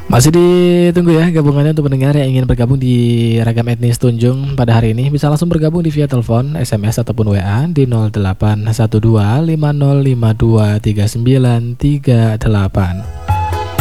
Masih ditunggu ya gabungannya untuk pendengar yang ingin bergabung di Ragam Etnis Tunjung pada hari ini. Bisa langsung bergabung di via telepon, SMS ataupun WA di 0812 5052 3938.